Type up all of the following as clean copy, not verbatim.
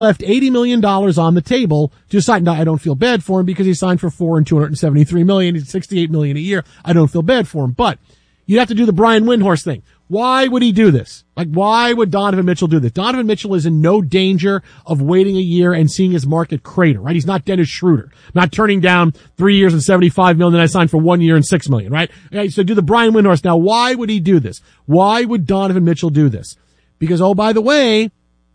left $80 million on the table to sign. Now, I don't feel bad for him because he signed for $4 and $273 million. He's $68 million a year. I don't feel bad for him, but you have to do the Brian Windhorst thing. Why would he do this? Like, why would Donovan Mitchell do this? Donovan Mitchell is in no danger of waiting a year and seeing his market crater, right? He's not Dennis Schroeder, not turning down 3 years and $75 million. I signed for 1 year and $6 million, right? Okay, so do the Brian Windhorst. Now, why would he do this? Why would Donovan Mitchell do this? Because, oh, by the way,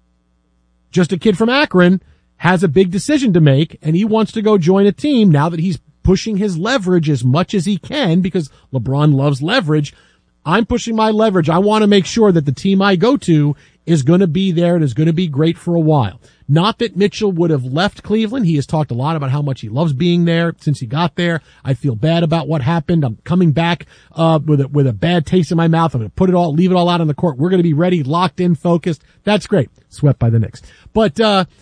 just a kid from Akron has a big decision to make, and he wants to go join a team now that he's pushing his leverage as much as he can because LeBron loves leverage. I'm pushing my leverage. I want to make sure that the team I go to is going to be there and is going to be great for a while. Not that Mitchell would have left Cleveland. He has talked a lot about how much he loves being there since he got there. I feel bad about what happened. I'm coming back with a bad taste in my mouth. I'm going to leave it all out on the court. We're going to be ready, locked in, focused. That's great. Swept by the Knicks. But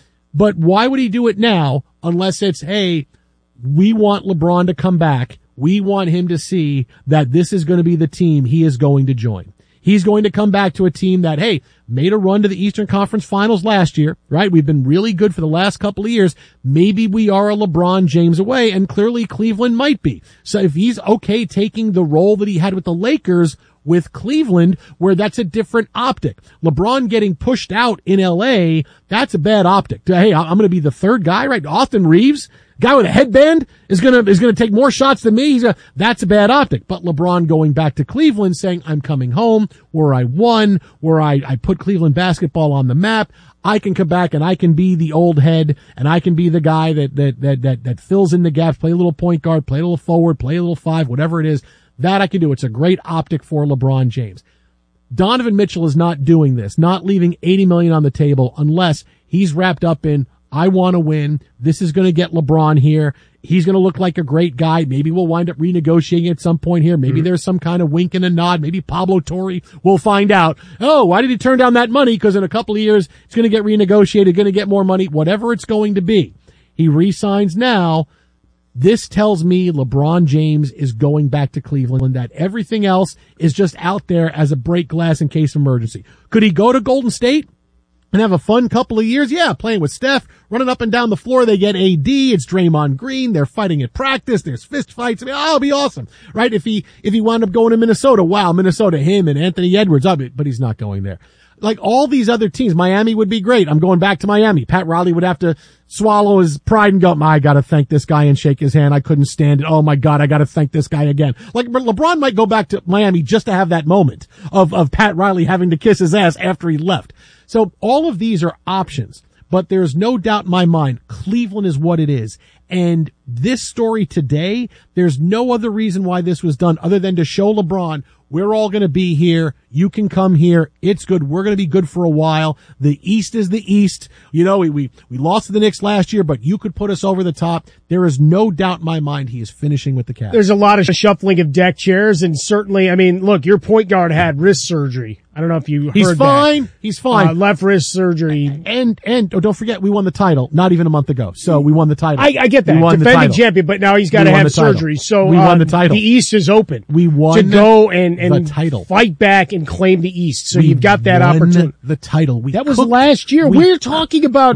why would he do it now unless it's, hey, we want LeBron to come back. We want him to see that this is going to be the team he is going to join. He's going to come back to a team that, hey, made a run to the Eastern Conference Finals last year, right? We've been really good for the last couple of years. Maybe we are a LeBron James away, and clearly Cleveland might be. So if he's okay taking the role that he had with the Lakers with Cleveland, where that's a different optic. LeBron getting pushed out in LA, that's a bad optic. Hey, I'm going to be the third guy, right? Austin Reeves, guy with a headband, is gonna take more shots than me. That's a bad optic. But LeBron going back to Cleveland saying, I'm coming home, where I won, where I put Cleveland basketball on the map. I can come back and I can be the old head and I can be the guy that fills in the gaps, play a little point guard, play a little forward, play a little five, whatever it is. That I can do. It's a great optic for LeBron James. Donovan Mitchell is not doing this, not leaving $80 million on the table unless he's wrapped up in, I want to win. This is going to get LeBron here. He's going to look like a great guy. Maybe we'll wind up renegotiating at some point here. Maybe there's some kind of wink and a nod. Maybe Pablo Torre will find out. Oh, why did he turn down that money? Because in a couple of years, it's going to get renegotiated, going to get more money, whatever it's going to be. He re-signs now. This tells me LeBron James is going back to Cleveland, that everything else is just out there as a break glass in case of emergency. Could he go to Golden State and have a fun couple of years? Yeah, playing with Steph, running up and down the floor. They get AD. It's Draymond Green. They're fighting at practice. There's fist fights. I mean, it'll be awesome, right? If he wound up going to Minnesota, wow, Minnesota, him and Anthony Edwards, but he's not going there. Like all these other teams, Miami would be great. I'm going back to Miami. Pat Riley would have to swallow his pride and go, I gotta thank this guy and shake his hand. I couldn't stand it. Oh my God, I gotta thank this guy again. Like LeBron might go back to Miami just to have that moment of Pat Riley having to kiss his ass after he left. So all of these are options, but there's no doubt in my mind, Cleveland is what it is. And this story today, there's no other reason why this was done other than to show LeBron, we're all going to be here. You can come here. It's good. We're going to be good for a while. The East is the East. You know, we lost to the Knicks last year, but you could put us over the top. There is no doubt in my mind he is finishing with the Cavs. There's a lot of shuffling of deck chairs, and certainly, I mean, look, your point guard had wrist surgery. I don't know if you heard He's fine. That. He's fine. Left wrist surgery. And don't forget, we won the title not even a month ago. So we won the title. I get that. Defending champion, but now he's got to have surgery. So we won the title. The East is open. We won to go and the title. Fight back and claim the East. So you've got that opportunity. The title. That was last year. We're talking about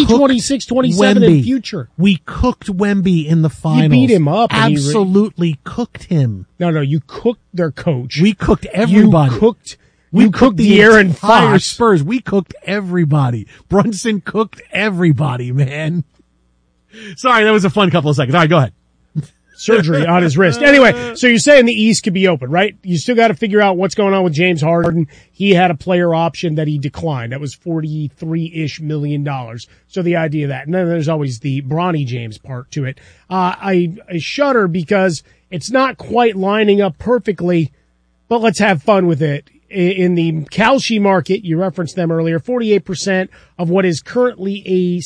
2026, 27 in future. We cooked Wemby in the finals. You beat him up. Absolutely cooked him. No, you cooked their coach. We cooked everybody. We cooked the Aaron Fox. Spurs. We cooked everybody. Brunson cooked everybody, man. Sorry, that was a fun couple of seconds. All right, go ahead. Surgery on his wrist. Anyway, so you're saying the East could be open, right? You still got to figure out what's going on with James Harden. He had a player option that he declined. That was $43-ish million. So the idea of that. And then there's always the Bronny James part to it. I shudder because it's not quite lining up perfectly, but let's have fun with it. In the Kalshi market, you referenced them earlier, 48% of what is currently a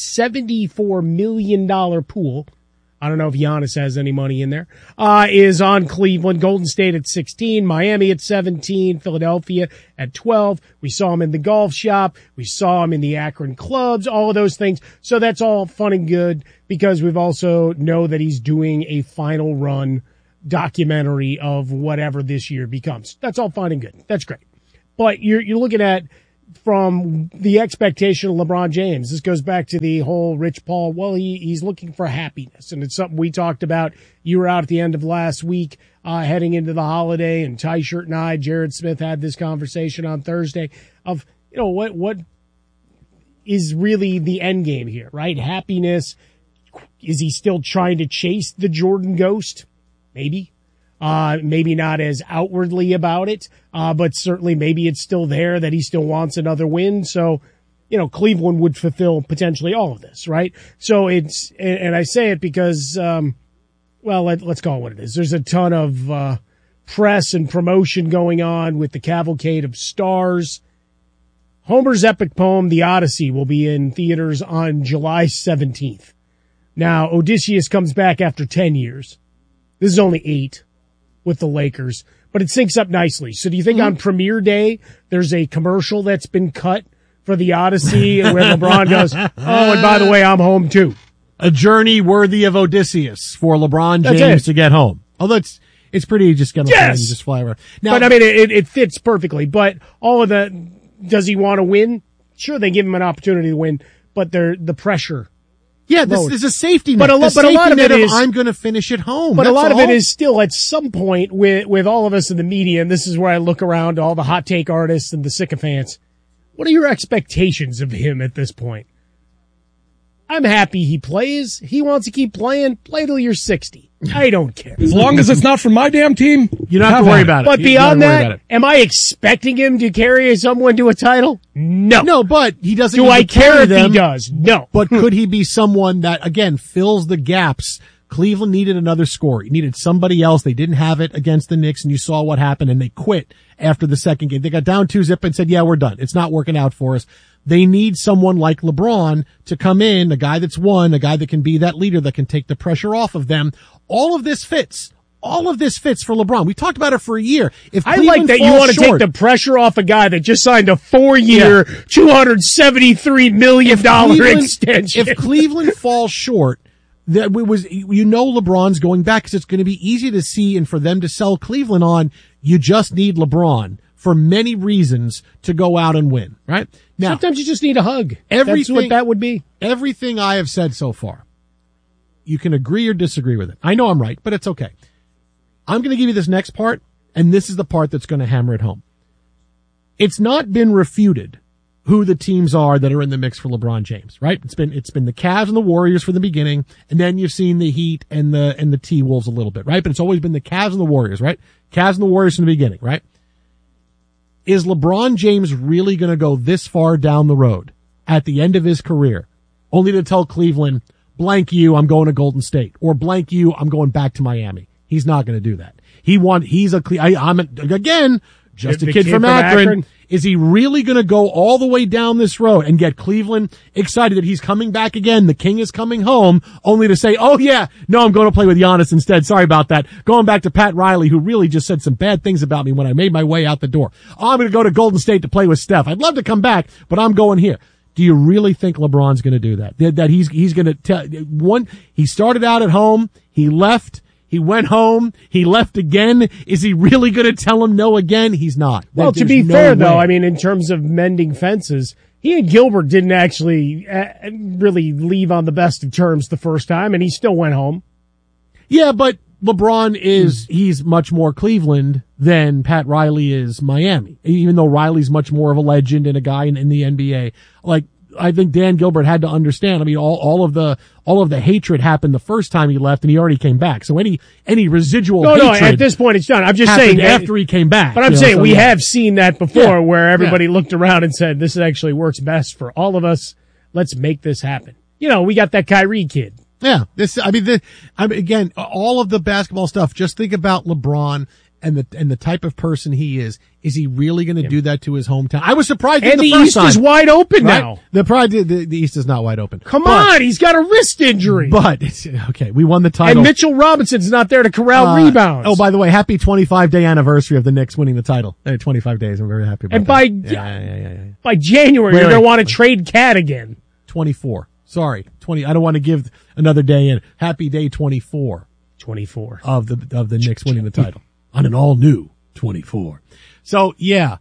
$74 million pool. I don't know if Giannis has any money in there, is on Cleveland. Golden State at 16, Miami at 17, Philadelphia at 12. We saw him in the golf shop. We saw him in the Akron clubs, all of those things. So that's all fun and good because we've also know that he's doing a final run documentary of whatever this year becomes. That's all fine and good. That's great. But you're looking at from the expectation of LeBron James. This goes back to the whole Rich Paul. Well, he's looking for happiness, and it's something we talked about. You were out at the end of last week, heading into the holiday, and Ty Shirt and I, Jared Smith, had this conversation on Thursday of, what is really the end game here, right? Happiness. Is he still trying to chase the Jordan ghost? Maybe. Maybe not as outwardly about it, but certainly maybe it's still there that he still wants another win. So, Cleveland would fulfill potentially all of this, right? So and I say it because, let's call it what it is. There's a ton of, press and promotion going on with the Cavalcade of Stars. Homer's epic poem, The Odyssey, will be in theaters on July 17th. Now, Odysseus comes back after 10 years. This is only 8. With the Lakers, but it syncs up nicely. So do you think on premiere day, there's a commercial that's been cut for the Odyssey where LeBron goes, oh, and by the way, I'm home too. A journey worthy of Odysseus for LeBron James to get home. Although it's pretty just get on the plane and just fly over. Now, but I mean, it fits perfectly, but all of does he want to win? Sure, they give him an opportunity to win, but the pressure. Yeah, this is a safety net. But a lot of it is, I'm going to finish at home. But a lot of it is still at some point with all of us in the media, and this is where I look around to all the hot take artists and the sycophants. What are your expectations of him at this point? I'm happy he plays. He wants to keep playing. Play till you're 60. I don't care. As long as it's not for my damn team, you don't have to worry about it. But beyond that, am I expecting him to carry someone to a title? No. No, but he doesn't. Do I care if he does? No. But could he be someone that, again, fills the gaps? Cleveland needed another scorer. He needed somebody else. They didn't have it against the Knicks, and you saw what happened, and they quit after the second game. They got down 2-0 and said, yeah, we're done. It's not working out for us. They need someone like LeBron to come in, a guy that's won, a guy that can be that leader, that can take the pressure off of them. All of this fits. All of this fits for LeBron. We talked about it for a year. If I like that you want to take the pressure off a guy that just signed a 4-year, $273 million extension. If Cleveland falls short, that was, LeBron's going back because it's going to be easy to see and for them to sell Cleveland on. You just need LeBron for many reasons to go out and win, right? Now, sometimes you just need a hug. That's what that would be. Everything I have said so far, you can agree or disagree with it. I know I'm right, but it's okay. I'm going to give you this next part, and this is the part that's going to hammer it home. It's not been refuted who the teams are that are in the mix for LeBron James, right? It's been the Cavs and the Warriors from the beginning, and then you've seen the Heat and the T-Wolves a little bit, right? But it's always been the Cavs and the Warriors, right? Cavs and the Warriors from the beginning, right? Is LeBron James really going to go this far down the road at the end of his career only to tell Cleveland, blank you, I'm going to Golden State, or blank you, I'm going back to Miami? He's not going to do that. Again, just a kid from Akron. Is he really going to go all the way down this road and get Cleveland excited that he's coming back again? The king is coming home, only to say, oh yeah, no, I'm going to play with Giannis instead. Sorry about that. Going back to Pat Riley, who really just said some bad things about me when I made my way out the door. Oh, I'm going to go to Golden State to play with Steph. I'd love to come back, but I'm going here. Do you really think LeBron's going to do that? That he's going to tell he started out at home, he left, he went home, he left again. Is he really going to tell him no again? He's not. Well, to be fair, though, I mean, in terms of mending fences, he and Gilbert didn't actually really leave on the best of terms the first time, and he still went home. Yeah, but LeBron he's much more Cleveland than Pat Riley is Miami, even though Riley's much more of a legend and a guy in the NBA. Like, I think Dan Gilbert had to understand. I mean, all of the hatred happened the first time he left, and he already came back. So any residual hatred. No, at this point it's done. I'm just saying after he came back. But I'm saying we have seen that before, where everybody looked around and said, "This actually works best for all of us. Let's make this happen." We got that Kyrie kid. Yeah, again, all of the basketball stuff. Just think about LeBron and the type of person he is. Is he really going to do that to his hometown? I was surprised. And the East is wide open now. The East is not wide open. Come on, he's got a wrist injury. But okay, we won the title. And Mitchell Robinson's not there to corral rebounds. Oh, by the way, happy 25-day anniversary of the Knicks winning the title. 25 days. I'm very happy about that. And by January, you're going to want to trade Cat again. 24. Sorry, 20. I don't want to give another day in. Happy day 24. 24 of the Knicks winning the title on an all new 24. So yeah,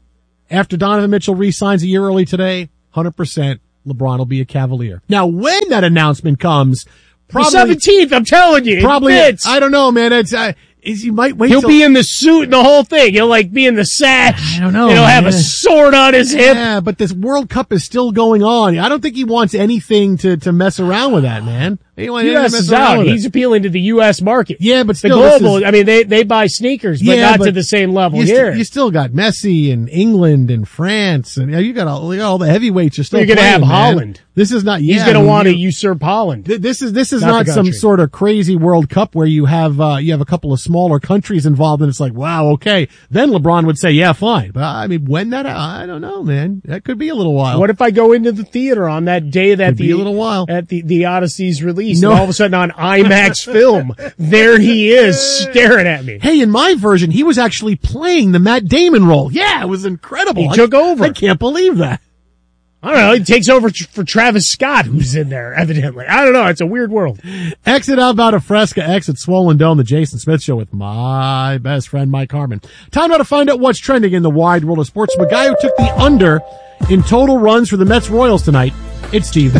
After Donovan Mitchell re-signs a year early today, 100% LeBron will be a Cavalier. Now, when that announcement comes, probably the 17th, I'm telling you. probably, it fits. I don't know, man. You might wait He'll till, be in the suit and the whole thing. He'll be in the sash. I don't know, And he'll have a man. sword on his hip. Yeah, but this World Cup is still going on. I don't think he wants anything to mess around with that, man. He wants anything to U.S. mess is around out. with it. He's appealing to the U.S. market. Yeah, but The still, this global, is- they buy sneakers, but not to the same level you here. You still got Messi and England and France, and you got all the heavyweights are still You're gonna playing, have man. Holland. This is not. He's going to want to usurp Holland. This is Not not the some country. sort of crazy World Cup where you have a couple of smaller countries involved, and it's like, wow, okay. Then LeBron would say, yeah, fine. But I mean, when that, I don't know, man. That could be a little while. What if I go into the theater on that day that Could be a little while. at the Odyssey's release, No. and all of a sudden on IMAX film, there he is staring at me. Hey, in my version, he was actually playing the Matt Damon role. Yeah, it was incredible. He took over. I can't believe that. I don't know. He takes over for Travis Scott, who's in there, evidently. I don't know. It's a weird world. Exit Outbound of Fresca, exit Swollen Dome, the Jason Smith Show with my best friend, Mike Harmon. Time now to find out what's trending in the wide world of sports. The guy who took the under in total runs for the Mets Royals tonight, it's Steve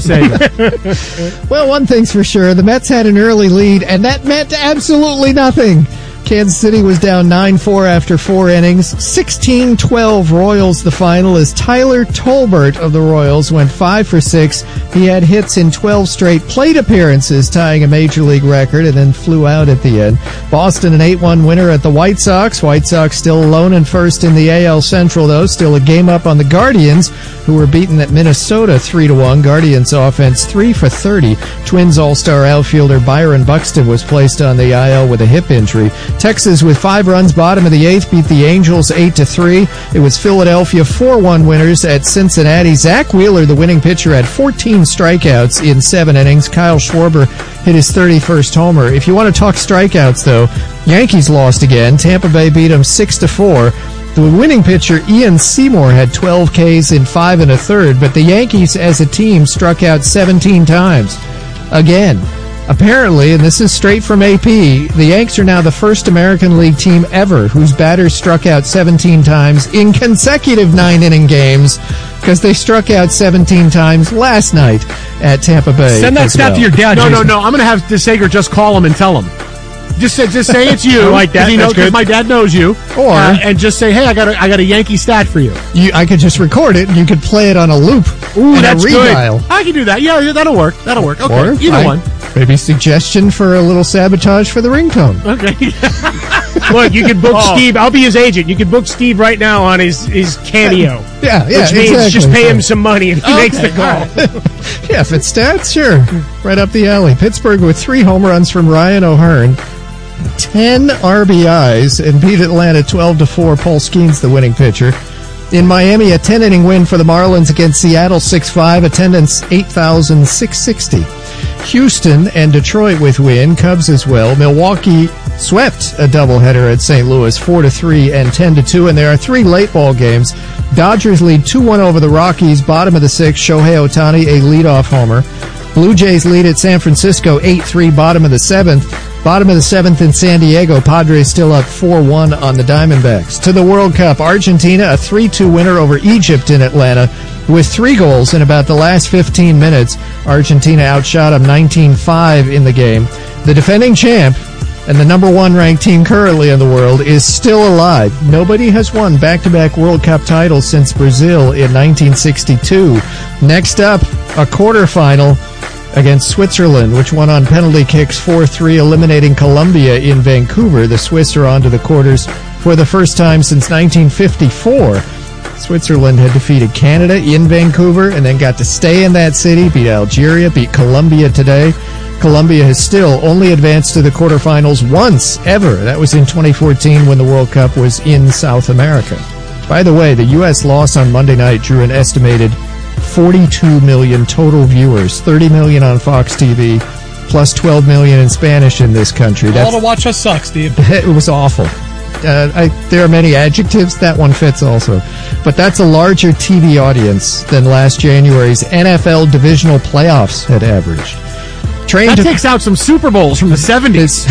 DeSager. Well, one thing's for sure. The Mets had an early lead, and that meant absolutely nothing. Kansas City was down 9-4 after 4 innings. 16-12 Royals the final as Tyler Tolbert of the Royals went 5 for 6. He had hits in 12 straight plate appearances, tying a major league record, and then flew out at the end. Boston an 8-1 winner at the White Sox. White Sox still alone in first in the AL Central, though. Still a game up on the Guardians, who were beaten at Minnesota 3-1. Guardians offense 3 for 30. Twins all-star outfielder Byron Buxton was placed on the IL with a hip injury. Texas with 5 runs, bottom of the 8th, beat the Angels 8-3. It was Philadelphia 4-1 winners at Cincinnati. Zach Wheeler, the winning pitcher, had 14 strikeouts in 7 innings. Kyle Schwarber hit his 31st homer. If you want to talk strikeouts, though, Yankees lost again. Tampa Bay beat them 6-4. The winning pitcher, Ian Seymour, had 12 Ks in 5 1/3, but the Yankees as a team struck out 17 times. Again. Apparently, and this is straight from AP, the Yanks are now the first American League team ever whose batters struck out 17 times in consecutive 9-inning games, because they struck out 17 times last night at Tampa Bay. Send that as stat well. to your dad, No. Jason. I'm going to have DeSager just call him and tell him. Just say it's you. I like that. 'cause That's good. My dad knows you. Or- and just say, hey, I got a Yankee stat for you. I could just record it, and you could play it on a loop. Ooh, and that's a good. redial. I can do that. Yeah, that'll work. Okay, Or either one. Maybe suggestion for a little sabotage for the ringtone. Okay. Look, you can book Steve. I'll be his agent. You can book Steve right now on his Cameo. Yeah, Which means exactly. just pay him some money and he makes the Okay, call. all right. Yeah, if it's stats, sure. Right up the alley. Pittsburgh with 3 home runs from Ryan O'Hearn, 10 RBIs, and beat Atlanta 12-4. Paul Skeens, the winning pitcher. In Miami, a 10-inning win for the Marlins against Seattle 6-5. Attendance 8,660. Houston and Detroit with win. Cubs as well. Milwaukee swept a doubleheader at St. Louis 4-3 and 10-2. And there are 3 late ball games. Dodgers lead 2-1 over the Rockies. Bottom of the 6th, Shohei Ohtani, a leadoff homer. Blue Jays lead at San Francisco 8-3. Bottom of the 7th. Bottom of the 7th in San Diego. Padres still up 4-1 on the Diamondbacks. To the World Cup, Argentina a 3-2 winner over Egypt in Atlanta with 3 goals in about the last 15 minutes. Argentina outshot them 19-5 in the game. The defending champ and the number 1 ranked team currently in the world is still alive. Nobody has won back-to-back World Cup titles since Brazil in 1962. Next up, a quarterfinal against Switzerland, which won on penalty kicks 4-3, eliminating Colombia in Vancouver. The Swiss are on to the quarters for the first time since 1954. Switzerland had defeated Canada in Vancouver and then got to stay in that city, beat Algeria, beat Colombia today. Colombia has still only advanced to the quarterfinals once ever. That was in 2014 when the World Cup was in South America. By the way, the U.S. loss on Monday night drew an estimated 42 million total viewers, 30 million on Fox TV, plus 12 million in Spanish in this country. All to watch us suck, Steve. It was awful. There are many adjectives. That one fits also. But that's a larger TV audience than last January's NFL divisional playoffs had averaged. That takes out some Super Bowls from the 70s.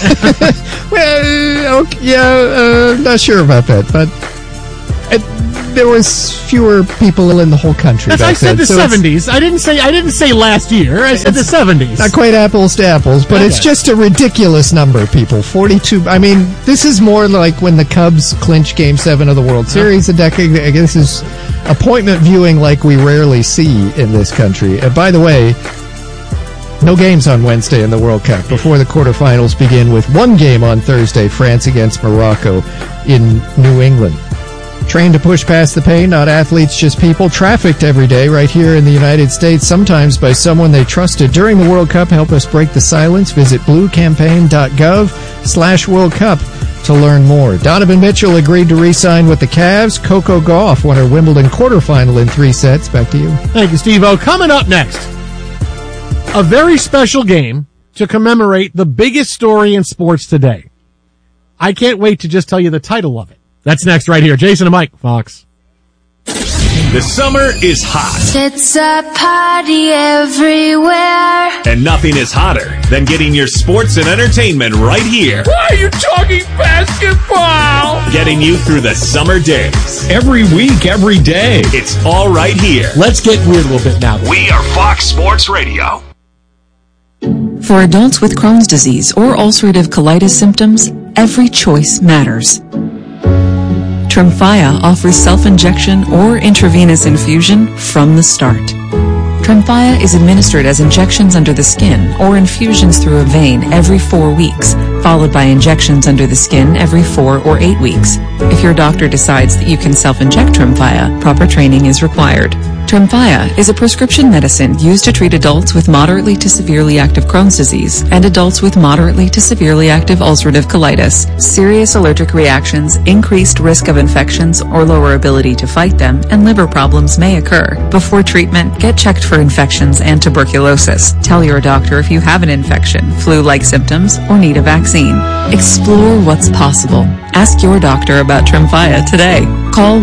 Well, okay, yeah, not sure about that, but there was fewer people in the whole country. I said the 70s. I didn't say last year. I said the 70s. Not quite apples to apples, but it's just a ridiculous number, people. 42. I mean, this is more like when the Cubs clinched Game 7 of the World Series a decade ago. This is appointment viewing like we rarely see in this country. And by the way, no games on Wednesday in the World Cup before the quarterfinals begin with one game on Thursday, France against Morocco in New England. Trained to push past the pain, not athletes, just people. Trafficked every day right here in the United States, sometimes by someone they trusted. During the World Cup, help us break the silence. Visit bluecampaign.gov/World Cup to learn more. Donovan Mitchell agreed to re-sign with the Cavs. Coco Gauff won her Wimbledon quarterfinal in 3 sets. Back to you. Thank you, Steve-O. Coming up next, a very special game to commemorate the biggest story in sports today. I can't wait to just tell you the title of it. That's next right here. Jason and Mike, Fox. The summer is hot. It's a party everywhere. And nothing is hotter than getting your sports and entertainment right here. Why are you talking basketball? Getting you through the summer days. Every week, every day. It's all right here. Let's get weird a little bit now. We are Fox Sports Radio. For adults with Crohn's disease or ulcerative colitis symptoms, every choice matters. Tremfya offers self-injection or intravenous infusion from the start. Tremfya is administered as injections under the skin or infusions through a vein every 4 weeks, followed by injections under the skin every 4 or 8 weeks. If your doctor decides that you can self-inject Tremfya, proper training is required. Tremfya is a prescription medicine used to treat adults with moderately to severely active Crohn's disease and adults with moderately to severely active ulcerative colitis. Serious allergic reactions, increased risk of infections or lower ability to fight them, and liver problems may occur. Before treatment, get checked for infections and tuberculosis. Tell your doctor if you have an infection, flu-like symptoms, or need a vaccine. Explore what's possible. Ask your doctor about Tremfya today. Call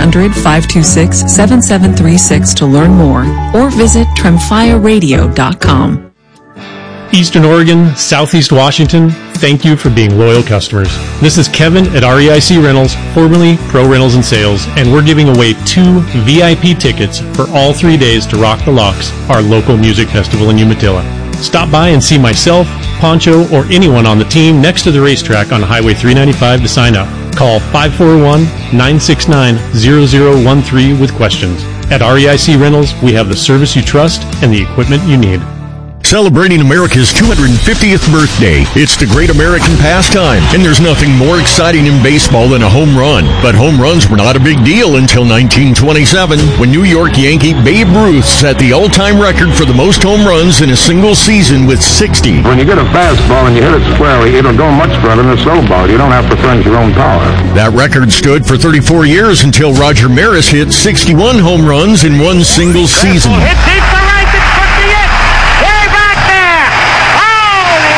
1-800-526-7736 to learn more or visit TremfyaRadio.com. Eastern Oregon, Southeast Washington, thank you for being loyal customers. This is Kevin at REIC Rentals, formerly Pro Rentals and Sales, and we're giving away 2 VIP tickets for all 3 days to Rock the Locks, our local music festival in Umatilla. Stop by and see myself, Poncho, or anyone on the team next to the racetrack on Highway 395 to sign up. Call 541-969-0013 with questions. At REIC Rentals, we have the service you trust and the equipment you need. Celebrating America's 250th birthday. It's the great American pastime, and there's nothing more exciting in baseball than a home run. But home runs were not a big deal until 1927, when New York Yankee Babe Ruth set the all-time record for the most home runs in a single season with 60. When you get a fastball and you hit it squarely, it'll go much further than a slow ball. You don't have to furnish your own power. That record stood for 34 years until Roger Maris hit 61 home runs in one single season. Hit deep to right, it's put the in. Way back there. Holy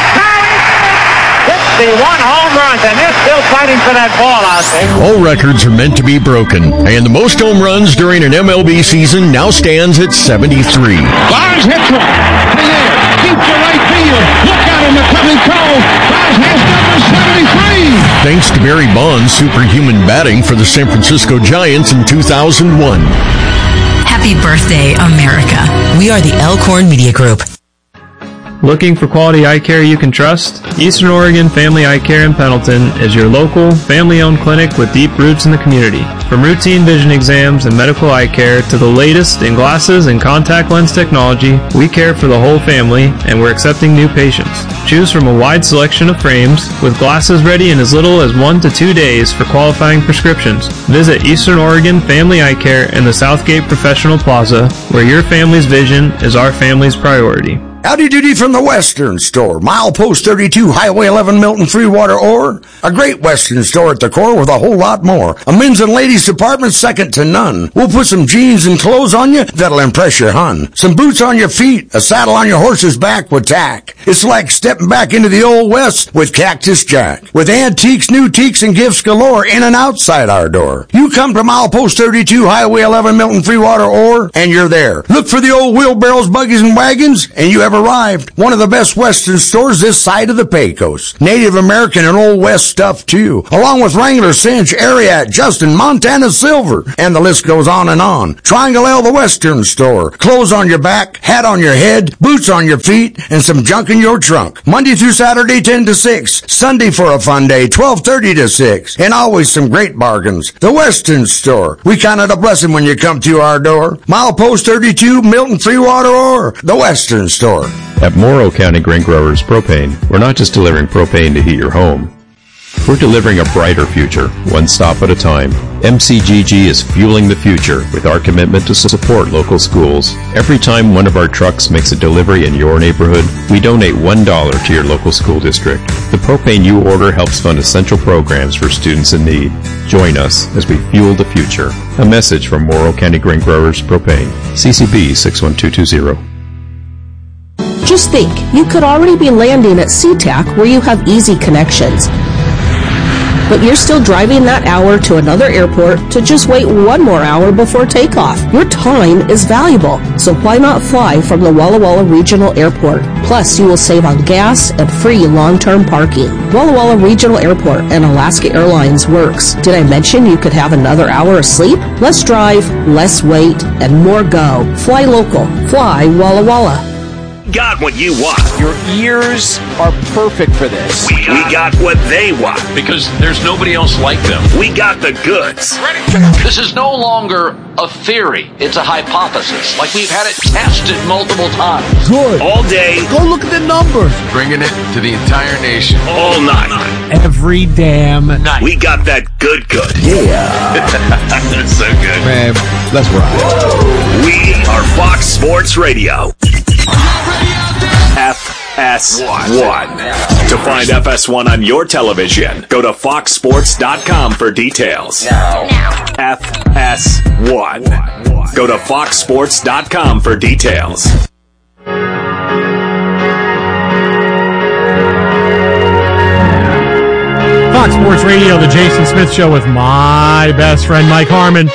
cow, 61 home runs, and they're still fighting for that ball out there. All records are meant to be broken, and the most home runs during an MLB season now stands at 73. Barnes hits one. Deep to right field. Look out in the coming cone. Barnes has number 73. Thanks to Barry Bonds' superhuman batting for the San Francisco Giants in 2001. Happy birthday, America. We are the Elkhorn Media Group. Looking for quality eye care you can trust? Eastern Oregon Family Eye Care in Pendleton is your local, family-owned clinic with deep roots in the community. From routine vision exams and medical eye care to the latest in glasses and contact lens technology, we care for the whole family, and we're accepting new patients. Choose from a wide selection of frames, with glasses ready in as little as 1 to 2 days for qualifying prescriptions. Visit Eastern Oregon Family Eye Care in the Southgate Professional Plaza, where your family's vision is our family's priority. Howdy doody from the Western Store. Milepost 32, Highway 11, Milton, Freewater, Ore. A great Western store at the core with a whole lot more. A men's and ladies department second to none. We'll put some jeans and clothes on you that'll impress your hun. Some boots on your feet, a saddle on your horse's back with tack. It's like stepping back into the Old West with Cactus Jack. With antiques, new teaks, and gifts galore in and outside our door. You come to Milepost 32, Highway 11, Milton, Freewater, Ore, and you're there. Look for the old wheelbarrows, buggies, and wagons, and you ever have arrived. One of the best Western stores this side of the Pecos. Native American and Old West stuff too, along with Wrangler, Cinch, Ariat, Justin, Montana Silver, and the list goes on and on. Triangle L, the Western store. Clothes on your back, hat on your head, boots on your feet, and some junk in your trunk. Monday through Saturday, 10 to 6. Sunday for a fun day, 12:30 to 6. And always some great bargains. The Western store. We count it a blessing when you come through our door. Milepost 32, Milton Free Water Ore. The Western store. At Morrow County Grain Growers Propane, we're not just delivering propane to heat your home. We're delivering a brighter future, one stop at a time. MCGG is fueling the future with our commitment to support local schools. Every time one of our trucks makes a delivery in your neighborhood, we donate $1 to your local school district. The propane you order helps fund essential programs for students in need. Join us as we fuel the future. A message from Morrow County Grain Growers Propane. CCB 61220. Just think, you could already be landing at SeaTac where you have easy connections. But you're still driving that hour to another airport to just wait one more hour before takeoff. Your time is valuable, so why not fly from the Walla Walla Regional Airport? Plus, you will save on gas and free long-term parking. Walla Walla Regional Airport and Alaska Airlines works. Did I mention you could have another hour of sleep? Less drive, less wait, and more go. Fly local. Fly Walla Walla. Got what you want. Your ears are perfect for this. We got what they want. Because there's nobody else like them. We got the goods. This is no longer a theory. It's a hypothesis. Like we've had it tested multiple times. Good. All day. Go look at the numbers. Bringing it to the entire nation. All night. Every damn night. We got that good. Yeah. That's so good. Man, let's ride. We are Fox Sports Radio. FS1. To find FS1 on your television, go to foxsports.com for details. Now. FS1. Go to foxsports.com for details. Fox Sports Radio, the Jason Smith Show with my best friend Mike Harmon.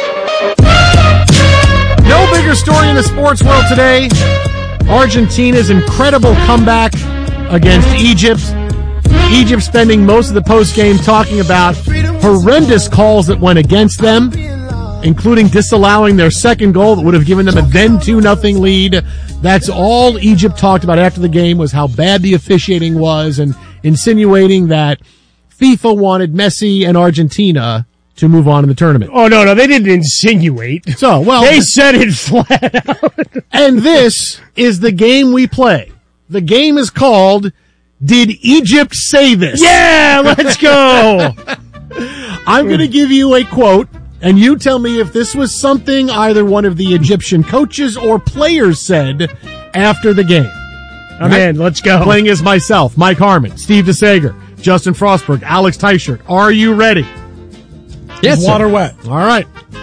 No bigger story in the sports world today. Argentina's incredible comeback against Egypt. Egypt spending most of the postgame talking about horrendous calls that went against them, including disallowing their second goal that would have given them a then 2-0 lead. That's all Egypt talked about after the game, was how bad the officiating was, and insinuating that FIFA wanted Messi and Argentina to move on in the tournament. Oh, no, they didn't insinuate. So, well, they said it flat out. And this is the game we play. The game is called, Did Egypt Say This? Yeah, let's go. I'm going to give you a quote, and you tell me if this was something either one of the Egyptian coaches or players said after the game. I'm in. Let's go. Playing as myself, Mike Harmon, Steve DeSager, Justin Frostberg, Alex Teichert. Are you ready? Yes, water wet. All right.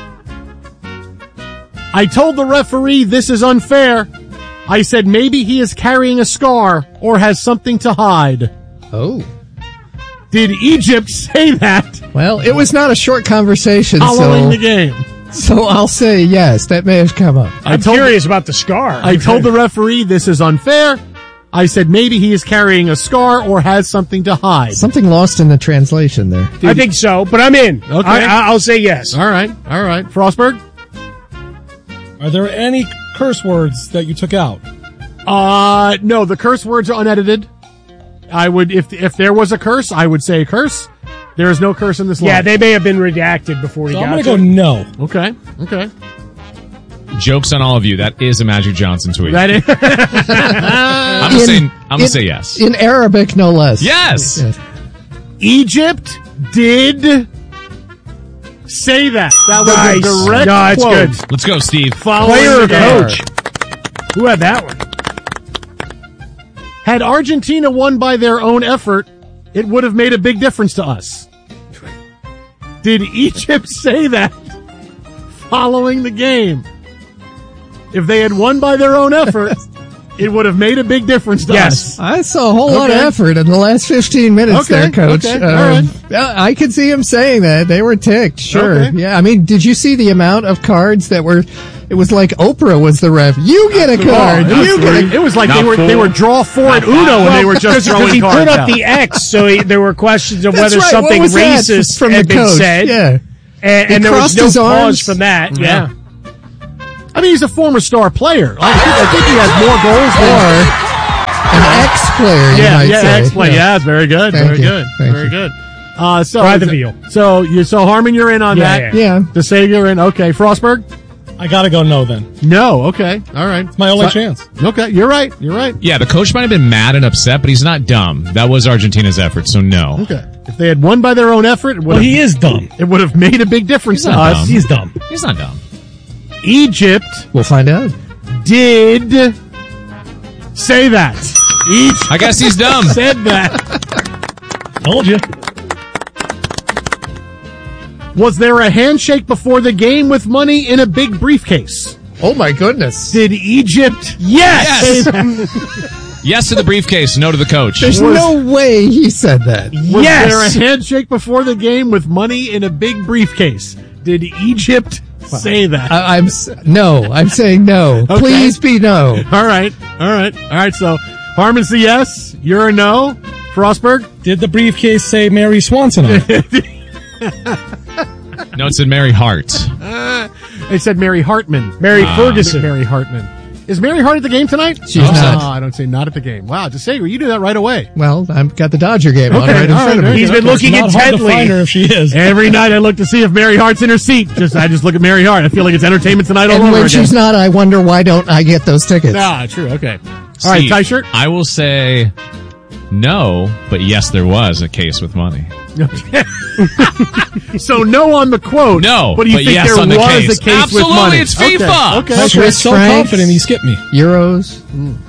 I told the referee this is unfair. I said maybe he is carrying a scar or has something to hide. Oh. Did Egypt say that? Well, it was not a short conversation. Following the game. So I'll say yes, that may have come up. I'm curious about the scar. I told the referee this is unfair. I said maybe he is carrying a scar or has something to hide. Something lost in the translation there. I think so, but I'm in. Okay. I'll say yes. All right. Frostberg? Are there any curse words that you took out? No, the curse words are unedited. I would, if there was a curse, I would say a curse. There is no curse in this line. Yeah, they may have been redacted before he got I'm to going to go no. Okay. Joke's on all of you. That is a Magic Johnson tweet. That is. I'm going to say yes. In Arabic, no less. Yes. Egypt did say that. That was nice. a direct quote. It's good. Let's go, Steve. Player or coach? Who had that one? Had Argentina won by their own effort, it would have made a big difference to us. Did Egypt say that following the game? If they had won by their own effort, It would have made a big difference to us. I saw a whole lot of effort in the last 15 minutes there, Coach. Okay. All right. I could see him saying that. They were ticked, sure. Okay. Yeah, I mean, did you see the amount of cards that were... It was like Oprah was the ref. You get a card. It was like they were draw 4 at Uno when they were just throwing cards put up out. the X, so there were questions of whether something racist from had the been coach? said. Yeah. And there was no his pause arms. from that. Yeah. I mean, he's a former star player. I think he has more goals An ex-player, you might say. Ex-player. Yeah, very good. Very good. So Try the veal. So Harmon, you're in on that. Yeah. To say you're in. Okay, Frostberg. I gotta go no then. No. Okay. All right. It's my only chance. Okay. You're right. Yeah, the coach might have been mad and upset, but he's not dumb. That was Argentina's effort, so no. Okay. If they had won by their own effort, he is dumb. It would have made a big difference to us. Dumb. He's dumb. He's not dumb. Egypt We'll find out. did say that. I guess he's dumb. Said that. Told you. Was there a handshake before the game with money in a big briefcase? Oh, my goodness. Did Egypt? Yes. Yes to the briefcase, no to the coach. There's no way he said that. Was there a handshake before the game with money in a big briefcase? Did Egypt say that? I'm saying no. Okay. Please be no. All right. So Harmon's a yes. You're a no. Frostberg? Did the briefcase say Mary Swanson on it? No, it said Mary Hart. It said Mary Hartman. Mary Ferguson. Mary Hartman. Is Mary Hart at the game tonight? She's not. Oh, I don't say not at the game. Wow, DeSager, you do that right away. Well, I've got the Dodger game on right in front of me. He's been looking It's not hard to intently. find her if she is. Every night I look to see if Mary Hart's in her seat. I just look at Mary Hart. I feel like it's entertainment tonight all And over when again. she's not, I wonder why don't I get those tickets? True. Okay. All right, Tyshirt. I will say no, but yes, there was a case with money. So no on the quote. No, but you think yes there on the was case. a case Absolutely, with money? it's FIFA. Okay. That's why it's so francs, confident he skipped me. Euros.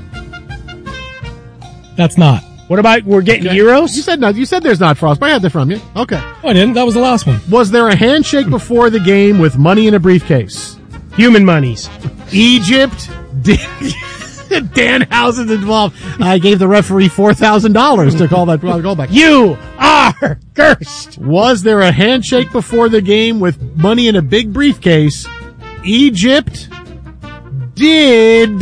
That's not. What about we're getting euros? You said no. You said there's not Frost. But I had that from you. Okay. Oh, I didn't. That was the last one. Was there a handshake before the game with money in a briefcase? Human monies. Egypt did. Danhausen's involved. I gave the referee $4,000 to call that callback. You are cursed. Was there a handshake before the game with money in a big briefcase? Egypt did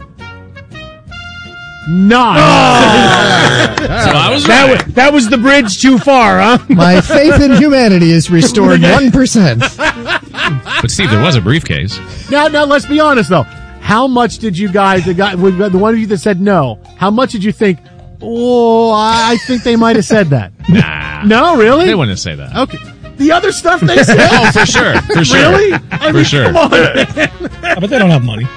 not. So I was right. That was the bridge too far, huh? My faith in humanity is restored 1%. But Steve, there was a briefcase. Now, let's be honest though. How much did you guys, the one of you that said no, how much did you think, I think they might have said that? Nah. No, really? They wouldn't say that. Okay. The other stuff they said? Oh, for sure. Really? For sure. Come on, man. But they don't have money.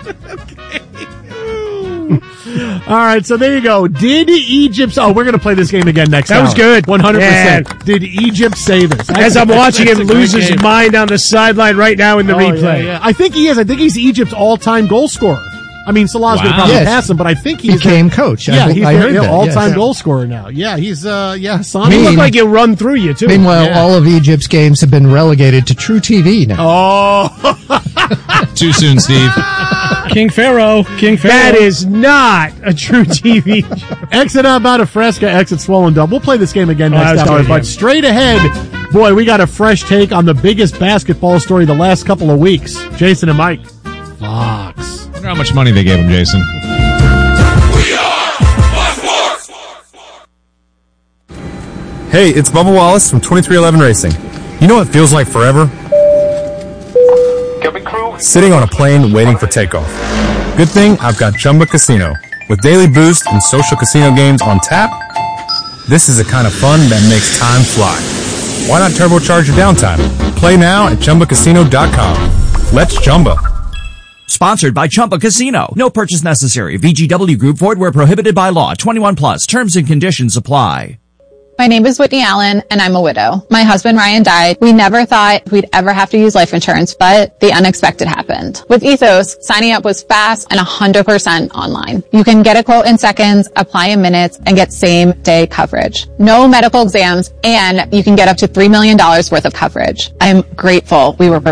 All right, so there you go. Did Egypt... Oh, we're going to play this game again next That hour. was good. 100%. Yeah. Did Egypt say this? As I'm watching him That's a lose great his game. mind on the sideline right now in the replay. Yeah. I think he is. I think he's Egypt's all-time goal scorer. I mean, Salah's going to probably Yes. pass him, but I think he's... Became coach. Yeah, he's I heard their that, all-time yes. goal scorer now. Yeah, he's... Sonny. He looked like he'll run through you, too. Meanwhile, all of Egypt's games have been relegated to True TV now. Oh. Too soon, Steve. King Pharaoh. That is not a true TV. Exit out of Fresca, exit Swollen Dub. We'll play this game again next hour, but straight ahead, boy, we got a fresh take on the biggest basketball story the last couple of weeks. Jason and Mike. Fox. I wonder how much money they gave him, Jason. Hey, it's Bubba Wallace from 2311 Racing. You know what feels like forever? Sitting on a plane waiting for takeoff. Good thing I've got Chumba Casino. With daily boost and social casino games on tap, this is the kind of fun that makes time fly. Why not turbocharge your downtime? Play now at ChumbaCasino.com. Let's Chumba. Sponsored by Chumba Casino. No purchase necessary. VGW Group. Void where prohibited by law. 21 plus. Terms and conditions apply. My name is Whitney Allen, and I'm a widow. My husband, Ryan, died. We never thought we'd ever have to use life insurance, but the unexpected happened. With Ethos, signing up was fast and 100% online. You can get a quote in seconds, apply in minutes, and get same-day coverage. No medical exams, and you can get up to $3 million worth of coverage. I'm grateful we were prepared.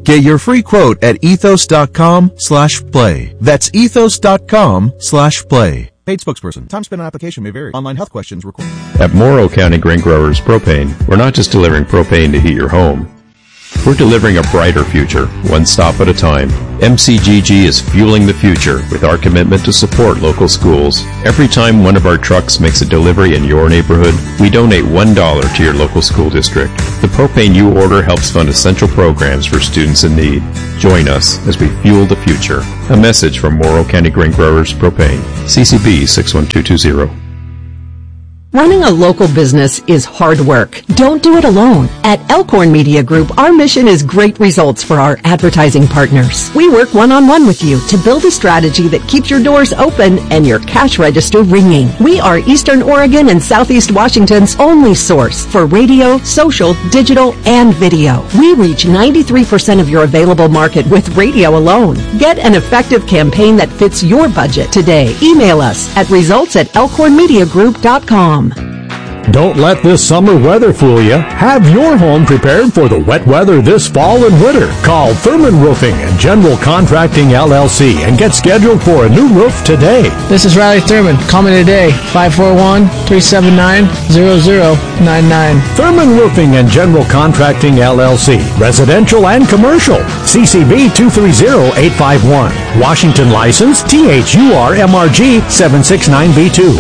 Get your free quote at ethos.com/play. That's ethos.com/play. Paid spokesperson. Time spent on application may vary. Online health questions required. At Morrow County Grain Growers Propane, we're not just delivering propane to heat your home. We're delivering a brighter future, one stop at a time. MCGG is fueling the future with our commitment to support local schools. Every time one of our trucks makes a delivery in your neighborhood, we donate $1 to your local school district. The propane you order helps fund essential programs for students in need. Join us as we fuel the future. A message from Morrow County Grain Growers Propane. CCB 61220. Running a local business is hard work. Don't do it alone. At Elkhorn Media Group, our mission is great results for our advertising partners. We work one-on-one with you to build a strategy that keeps your doors open and your cash register ringing. We are Eastern Oregon and Southeast Washington's only source for radio, social, digital, and video. We reach 93% of your available market with radio alone. Get an effective campaign that fits your budget today. Email us at results@elkhornmediagroup.com. Don't let this summer weather fool you. Have your home prepared for the wet weather this fall and winter. Call Thurman Roofing and General Contracting LLC and get scheduled for a new roof today. This is Riley Thurman. Call me today, 541-379-0099. Thurman Roofing and General Contracting LLC. Residential and commercial. CCB 230851. Washington license THURMRG 769B2.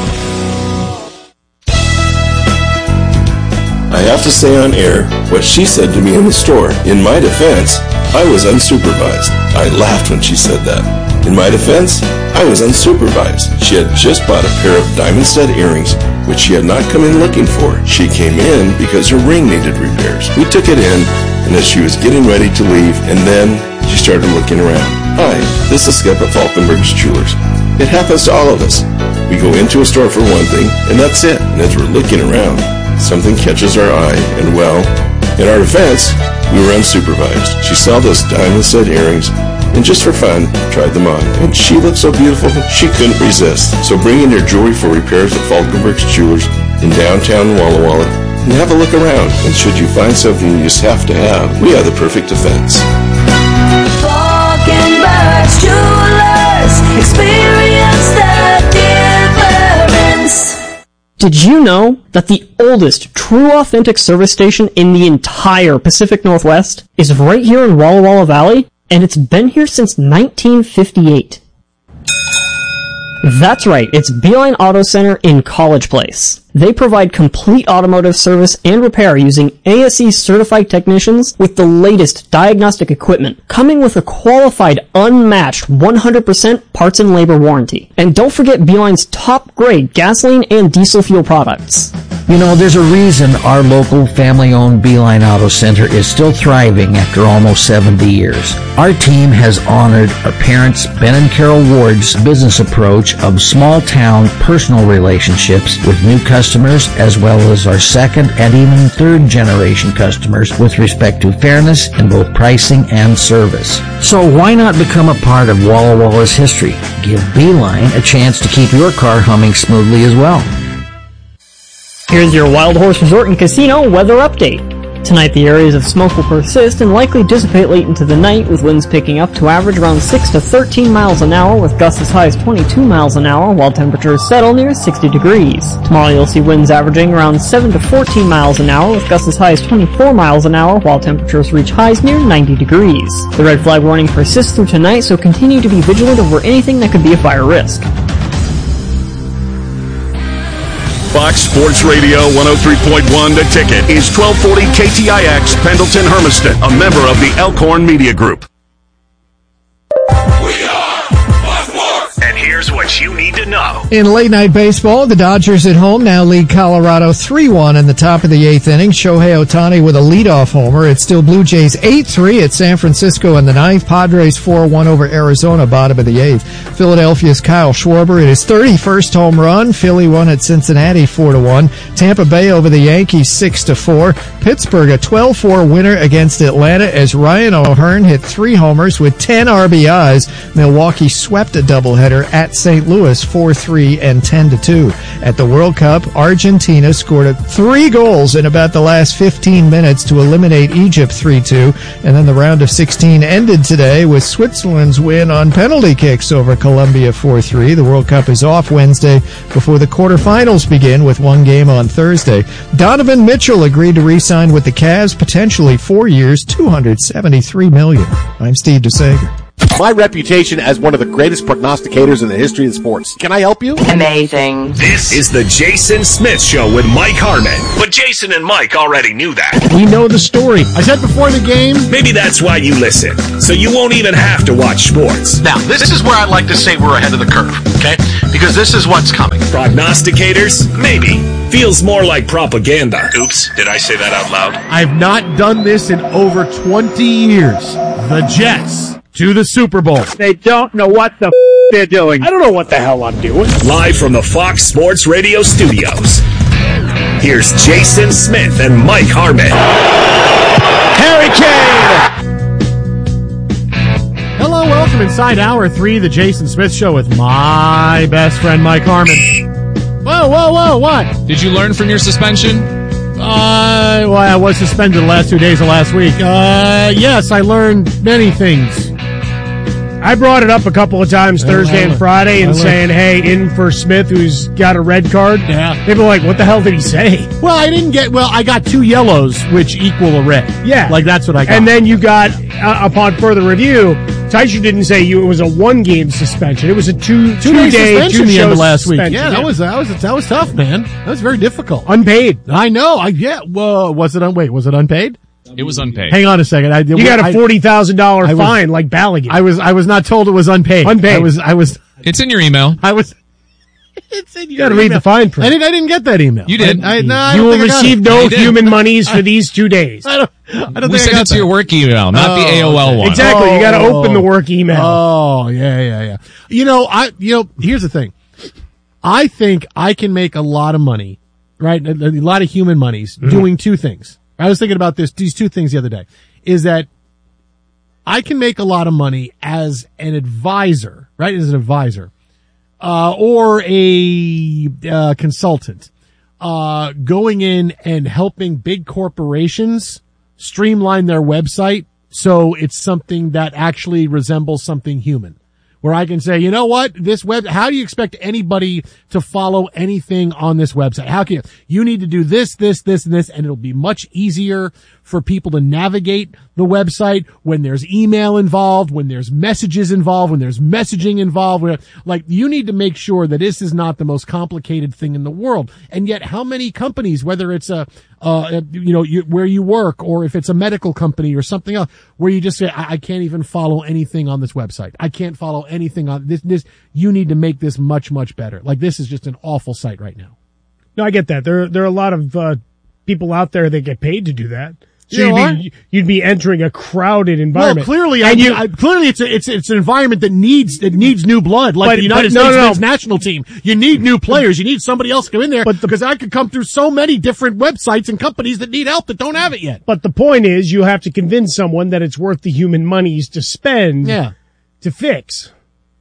I have to say on air what she said to me in the store. In my defense, I was unsupervised. I laughed when she said that. In my defense, I was unsupervised. She had just bought a pair of diamond stud earrings, which she had not come in looking for. She came in because her ring needed repairs. We took it in, and as she was getting ready to leave, and then she started looking around. Hi, this is Skip at Falkenberg's Jewelers. It happens to all of us. We go into a store for one thing, and that's it. And as we're looking around, something catches our eye, and well, in our defense, we were unsupervised. She saw those diamond stud earrings, and just for fun, tried them on. And she looked so beautiful, she couldn't resist. So bring in your jewelry for repairs at Falkenberg's Jewelers in downtown Walla Walla, and have a look around. And should you find something you just have to have, we have the perfect defense. Falkenberg's Jewelers, experience the difference. Did you know that the oldest true authentic service station in the entire Pacific Northwest is right here in Walla Walla Valley? And it's been here since 1958. That's right, it's Beeline Auto Center in College Place. They provide complete automotive service and repair using ASE certified technicians with the latest diagnostic equipment, coming with a qualified, unmatched 100% parts and labor warranty. And don't forget Beeline's top grade gasoline and diesel fuel products. You know, there's a reason our local family-owned Beeline Auto Center is still thriving after almost 70 years. Our team has honored our parents, Ben and Carol Ward's business approach of small-town personal relationships with new customers, as well as our second and even third-generation customers with respect to fairness in both pricing and service. So why not become a part of Walla Walla's history? Give Beeline a chance to keep your car humming smoothly as well. Here's your Wild Horse Resort and Casino weather update. Tonight the areas of smoke will persist and likely dissipate late into the night, with winds picking up to average around 6 to 13 miles an hour, with gusts as high as 22 miles an hour, while temperatures settle near 60 degrees. Tomorrow you'll see winds averaging around 7 to 14 miles an hour, with gusts as high as 24 miles an hour, while temperatures reach highs near 90 degrees. The red flag warning persists through tonight, so continue to be vigilant over anything that could be a fire risk. Fox Sports Radio 103.1 The Ticket is 1240 KTIX Pendleton Hermiston, a member of the Elkhorn Media Group. And here's what you need to know. In late night baseball, the Dodgers at home now lead Colorado 3-1 in the top of the eighth inning. Shohei Ohtani with a leadoff homer. It's still Blue Jays 8-3 at San Francisco in the ninth. Padres 4-1 over Arizona, bottom of the eighth. Philadelphia's Kyle Schwarber at his 31st home run. Philly won at Cincinnati 4-1. Tampa Bay over the Yankees 6-4. Pittsburgh a 12-4 winner against Atlanta as Ryan O'Hearn hit 3 homers with 10 RBIs. Milwaukee swept a doubleheader at St. St. Louis 4-3 and 10-2. At the World Cup, Argentina scored 3 goals in about the last 15 minutes to eliminate Egypt 3-2, and then the round of 16 ended today with Switzerland's win on penalty kicks over Colombia 4-3. The World Cup is off Wednesday before the quarterfinals begin with one game on Thursday. Donovan Mitchell agreed to re-sign with the Cavs, potentially 4 years, $273 million. I'm Steve DeSager. My reputation as one of the greatest prognosticators in the history of sports. Can I help you? Amazing. This is the Jason Smith Show with Mike Harmon. But Jason and Mike already knew that. We know the story. I said before the game. Maybe that's why you listen, so you won't even have to watch sports. Now, this is where I like to say we're ahead of the curve, okay? Because this is what's coming. Prognosticators? Maybe. Feels more like propaganda. Oops, did I say that out loud? I've not done this in over 20 years. The Jets to the Super Bowl. They don't know what the they're doing. I don't know what the hell I'm doing. Live from the Fox Sports Radio studios, here's Jason Smith and Mike Harmon. Harry Kane! Hello, welcome inside Hour 3, the Jason Smith Show with my best friend, Mike Harmon. Whoa, what? Did you learn from your suspension? Well, I was suspended the last 2 days of last week. Yes, I learned many things. I brought it up a couple of times Thursday and Friday and saying, hey, in for Smith, who's got a red card. Yeah. They were like, what the hell did he say? Well, I got 2 yellows, which equal a red. Yeah. Like, that's what I got. And then you got, upon further review, Teicher didn't say it was a 1-game suspension. It was a two-day suspension the end of last week. suspension. Yeah, that was tough, man. That was very difficult. Unpaid. I know. Was it unpaid? It was unpaid. Hang on a second. You got a $40,000 fine like Ballaghan. I was not told it was unpaid. Unpaid. I was. It's in your email. It's in your You got to read the fine print. I didn't get that email. You did. You will receive no human monies for these 2 days. I don't we sent it to your work email, not the AOL one. Exactly. You got to open the work email. Oh, yeah. Here's the thing. I think I can make a lot of money, right? A lot of human monies doing 2 things. I was thinking about these 2 things the other day, is that I can make a lot of money as an advisor, right? As an advisor, or a consultant, going in and helping big corporations streamline their website so it's something that actually resembles something human. Where I can say, you know what, how do you expect anybody to follow anything on this website? How can you need to do this, and this, and it'll be much easier for people to navigate the website when there's email involved, when there's messages involved, when there's messaging involved. Like, you need to make sure that this is not the most complicated thing in the world. And yet, how many companies, whether it's where you work, or if it's a medical company or something else, where you just say, I can't even follow anything on this website. I can't follow anything on this. You need to make this much, much better. Like, this is just an awful site right now. No, I get that. There are a lot of people out there that get paid to do that. So you'd be entering a crowded environment. Well, clearly, clearly it's an environment that needs new blood, like the United States men's national team. You need new players. You need somebody else to go in there, because I could come through so many different websites and companies that need help that don't have it yet. But the point is, you have to convince someone that it's worth the human monies to spend to fix.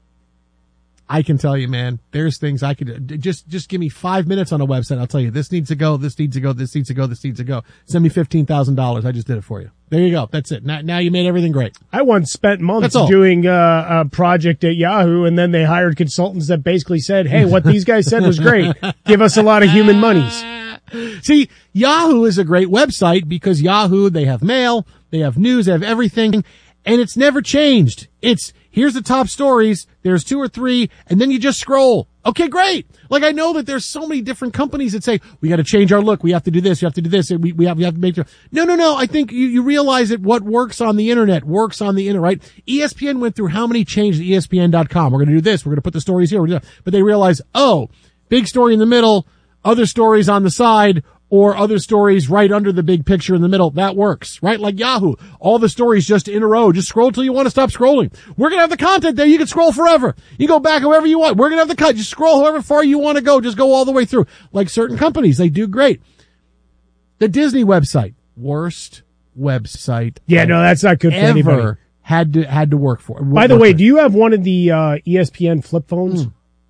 I can tell you, man, there's things I could just give me 5 minutes on a website. I'll tell you, this needs to go, this needs to go, this needs to go, this needs to go. Send me $15,000. I just did it for you. There you go. That's it. Now you made everything great. I once spent months doing a project at Yahoo, and then they hired consultants that basically said, hey, what these guys said was great. Give us a lot of human monies. See, Yahoo is a great website because Yahoo, they have mail, they have news, they have everything, and it's never changed. Here's the top stories, there's 2 or 3, and then you just scroll. Okay, great. Like, I know that there's so many different companies that say, we got to change our look, we have to do this, we have to do this, we have to make sure. No. I think you realize that what works on the internet works on the internet, right? ESPN went through how many changes to ESPN.com? We're going to do this, we're going to put the stories here, but they realize, big story in the middle, other stories on the side, or other stories right under the big picture in the middle. That works, right? Like Yahoo. All the stories just in a row. Just scroll till you want to stop scrolling. We're going to have the content there. You can scroll forever. You go back however you want. We're going to have the cut. Just scroll however far you want to go. Just go all the way through. Like certain companies, they do great. The Disney website. Worst website. Yeah, no, that's not good for anybody. Had to work for. By the way, do you have one of the ESPN flip phones?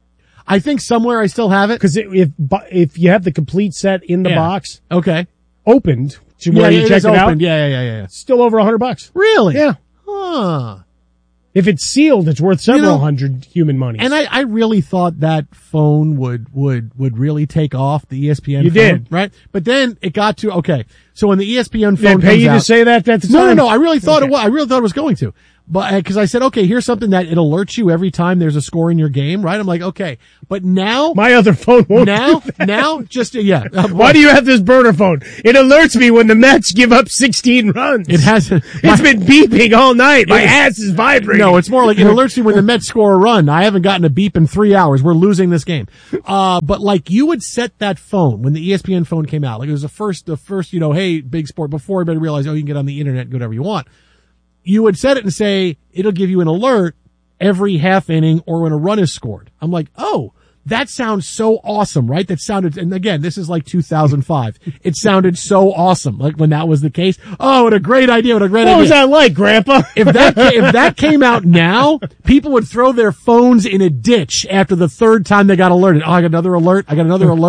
I think somewhere I still have it. Because if you have the complete set in the box, okay, opened to where you check it out, yeah, still over $100. Really? Yeah. Huh. If it's sealed, it's worth several hundred human monies. And I really thought that phone would really take off, the ESPN phone. Did. Right? But then it got to, okay, so when the ESPN phone Did they pay comes you out, to say that at the time? No, I really thought it was going to. But, because I said, okay, here's something that it alerts you every time there's a score in your game, right? I'm like, okay. But now. My other phone won't Now, do that. now, just, yeah. Why do you have this burner phone? It alerts me when the Mets give up 16 runs. It hasn't. It's been beeping all night. My ass is vibrating. No, it's more like it alerts me when the Mets score a run. I haven't gotten a beep in 3 hours. We're losing this game. But like you would set that phone when the ESPN phone came out. Like it was the first, hey, big sport before everybody realized, you can get on the internet and do whatever you want. You would set it and say, it'll give you an alert every half inning or when a run is scored. I'm like, oh, that sounds so awesome, right? That sounded, and again, this is like 2005. It sounded so awesome, like when that was the case. Oh, what a great idea. What was that like, Grandpa? If that came out now, people would throw their phones in a ditch after the third time they got alerted. Oh, I got another alert. We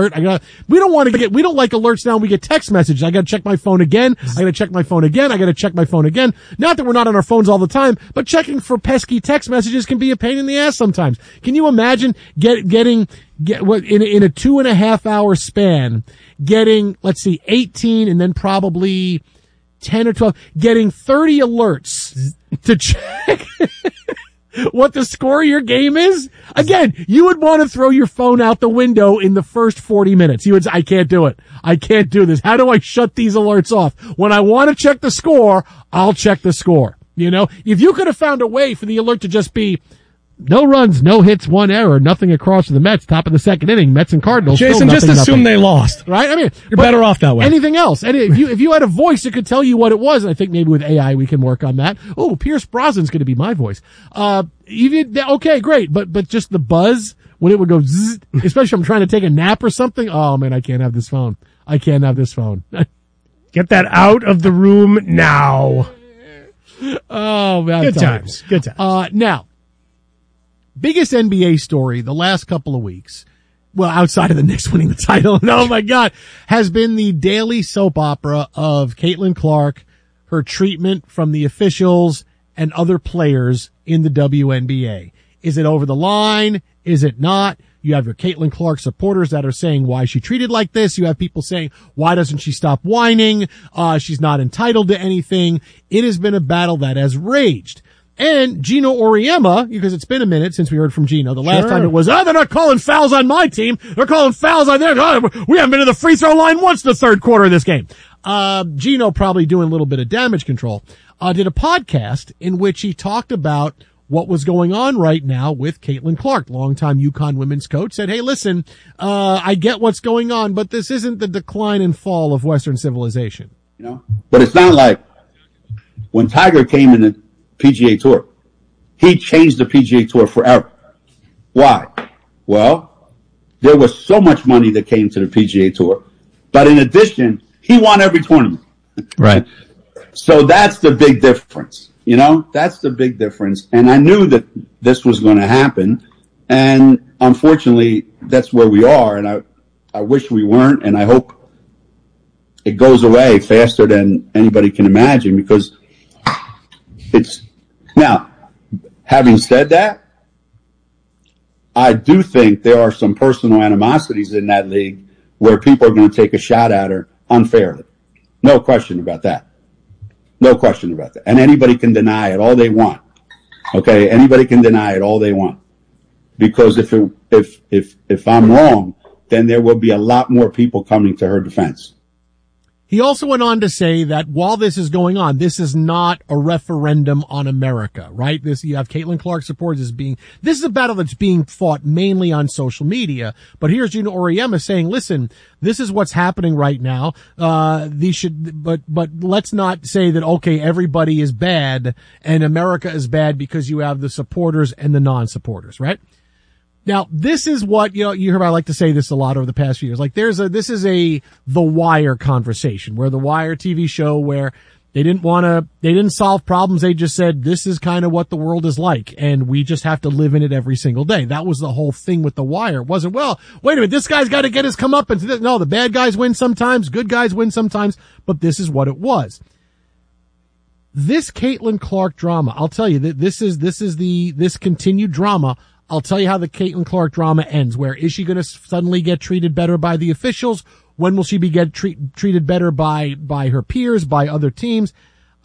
don't like alerts now. We get text messages. I got to check my phone again. I got to check my phone again. I got to check my phone again. Not that we're not on our phones all the time, but checking for pesky text messages can be a pain in the ass sometimes. Can you imagine getting in a 2.5 hour span, getting, 18 and then probably 10 or 12, getting 30 alerts to check what the score of your game is? Again, you would want to throw your phone out the window in the first 40 minutes. You would say, I can't do it. I can't do this. How do I shut these alerts off? When I want to check the score, I'll check the score. If you could have found a way for the alert to just be, no runs, no hits, 1 error, nothing across to the Mets, top of the second inning, Mets and Cardinals. Jason, just assume they lost. Right? I mean, you're better off that way. Anything else? And if you had a voice that could tell you what it was, and I think maybe with AI we can work on that. Oh, Pierce Brosnan's going to be my voice. Okay, great. But just the buzz when it would go zzz, especially if I'm trying to take a nap or something. Oh man, I can't have this phone. Get that out of the room now. Oh man. Good times. Now, biggest NBA story the last couple of weeks, well, outside of the Knicks winning the title, and oh my God, has been the daily soap opera of Caitlin Clark, her treatment from the officials and other players in the WNBA. Is it over the line? Is it not? You have your Caitlin Clark supporters that are saying why is she treated like this. You have people saying, why doesn't she stop whining? She's not entitled to anything. It has been a battle that has raged. And Gino Auriemma, because it's been a minute since we heard from Gino. The last time it was, they're not calling fouls on my team. They're calling fouls on theirs. We haven't been to the free throw line once in the third quarter of this game. Gino, probably doing a little bit of damage control, did a podcast in which he talked about what was going on right now with Caitlin Clark, longtime UConn women's coach, said, hey, listen, I get what's going on, but this isn't the decline and fall of Western civilization. But it's not like when Tiger came in the PGA Tour, he changed the PGA Tour forever. Why? Well, there was so much money that came to the PGA Tour, but in addition, he won every tournament. Right. So that's the big difference. That's the big difference. And I knew that this was going to happen. And unfortunately, that's where we are. And I wish we weren't. And I hope it goes away faster than anybody can imagine, because it's now, having said that, I do think there are some personal animosities in that league where people are going to take a shot at her unfairly. No question about that. No question about that. And anybody can deny it all they want. Okay? Anybody can deny it all they want. Because if I'm wrong, then there will be a lot more people coming to her defense. He also went on to say that while this is going on, this is not a referendum on America, right? You have Caitlin Clark supporters this is a battle that's being fought mainly on social media. But here's Gino Auriemma saying, listen, this is what's happening right now. But let's not say that, okay, everybody is bad and America is bad because you have the supporters and the non-supporters, right? Now, this is what, you hear, I like to say this a lot over the past few years. Like this is The Wire conversation, where The Wire TV show where They didn't solve problems. They just said, this is kind of what the world is like, and we just have to live in it every single day. That was the whole thing with The Wire. It wasn't, well, wait a minute, this guy's got to get his comeuppance. No, the bad guys win sometimes, good guys win sometimes, but this is what it was. This Caitlin Clark drama, I'll tell you that this continued drama. I'll tell you how the Caitlin Clark drama ends. Where is she going to suddenly get treated better by the officials? When will she be treated better by her peers, by other teams?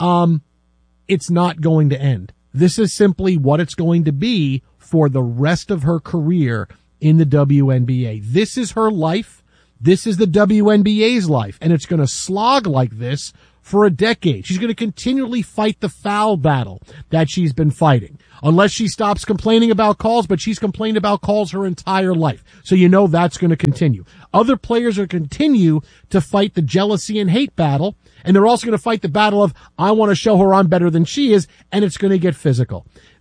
It's not going to end. This is simply what it's going to be for the rest of her career in the WNBA. This is her life. This is the WNBA's life, and it's going to slog like this for a decade. She's going to continually fight the foul battle that she's been fighting. Unless she stops complaining about calls, but she's complained about calls her entire life. So you know that's going to continue. Other players are continue to fight the jealousy and hate battle, and they're also going to fight the battle of, I want to show her I'm better than she is, and it's going to get physical.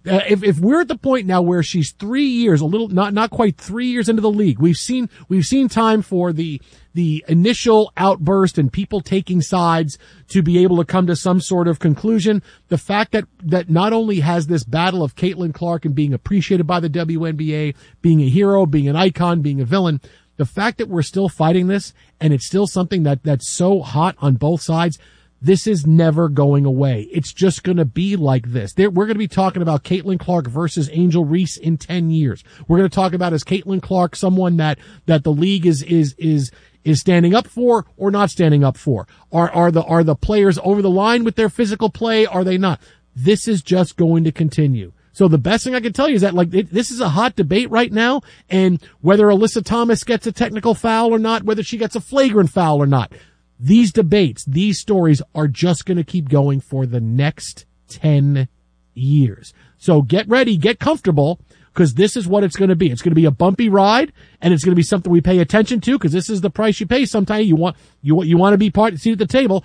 If we're at the point now where she's 3 years, not quite 3 years into the league, we've seen time for the initial outburst and people taking sides to be able to come to some sort of conclusion. The fact that not only has this battle of Caitlin Clark and being appreciated by the WNBA, being a hero, being an icon, being a villain, the fact that we're still fighting this and it's still something that's so hot on both sides, this is never going away. It's just going to be like this. We're going to be talking about Caitlin Clark versus Angel Reese in 10 years. We're going to talk about, is Caitlin Clark someone that the league is standing up for or not standing up for? Are the players over the line with their physical play? Are they not? This is just going to continue. So the best thing I can tell you is that this is a hot debate right now, and whether Alyssa Thomas gets a technical foul or not, whether she gets a flagrant foul or not, these debates, these stories are just going to keep going for the next 10 years. So get ready, get comfortable, because this is what it's going to be. It's going to be a bumpy ride, and it's going to be something we pay attention to, because this is the price you pay. Sometimes you want to be seat at the table.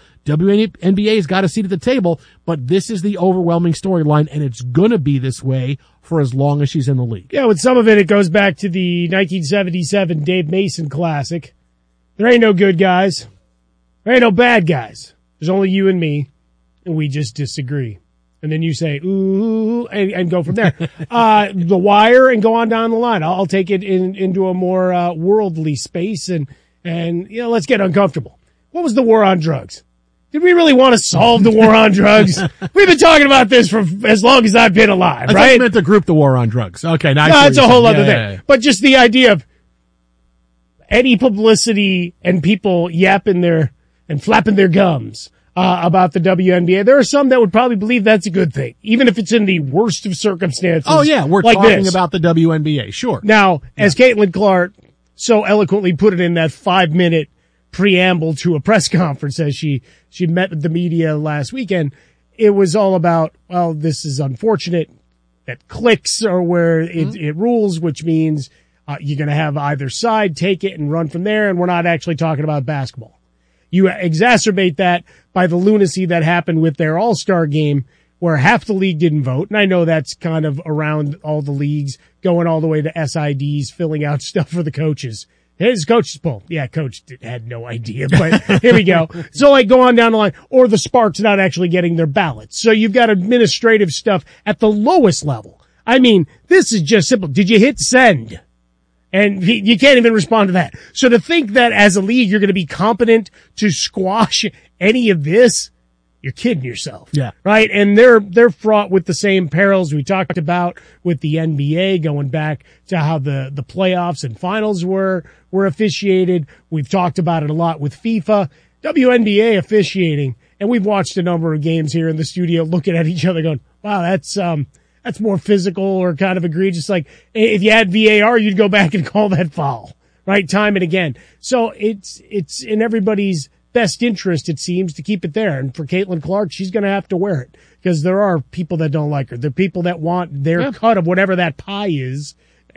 WNBA's got a seat at the table, but this is the overwhelming storyline, and it's going to be this way for as long as she's in the league. Yeah, with some of it goes back to the 1977 Dave Mason Classic. There ain't no good guys. There ain't no bad guys. There's only you and me, and we just disagree. And then you say, ooh, and go from there. The Wire, and go on down the line. I'll take it into a more worldly space, and let's get uncomfortable. What was the war on drugs? Did we really want to solve the war on drugs? We've been talking about this for as long as I've been alive, right? I meant to group the war on drugs. Okay, now that's a whole other thing. Yeah. But just the idea of any publicity and people yapping and flapping their gums about the WNBA. There are some that would probably believe that's a good thing, even if it's in the worst of circumstances. Oh yeah, we're like talking about the WNBA, sure. Now, as Caitlin Clark so eloquently put it in that 5-minute preamble to a press conference as she met with the media last weekend, it was all about, well, this is unfortunate that clicks are where it rules, which means you're going to have either side take it and run from there, and we're not actually talking about basketball. You exacerbate that by the lunacy that happened with their All-Star game, where half the league didn't vote. And I know that's kind of around all the leagues, going all the way to SIDs, filling out stuff for the coaches. Here's coach's poll. Yeah, coach had no idea, but here we go. So go on down the line. Or the Sparks not actually getting their ballots. So you've got administrative stuff at the lowest level. I mean, this is just simple. Did you hit send? And you can't even respond to that. So to think that as a league you're going to be competent to squash any of this, you're kidding yourself. Yeah. Right? And they're fraught with the same perils we talked about with the NBA, going back to how the playoffs and finals were officiated. We've talked about it a lot with FIFA. WNBA officiating, and we've watched a number of games here in the studio looking at each other going, wow, that's more physical or kind of egregious. Like, if you had VAR, you'd go back and call that foul, right? Time and again. So it's in everybody's best interest, it seems, to keep it there. And for Caitlin Clark, she's going to have to wear it, because there are people that don't like her. There are people that want their cut of whatever that pie is,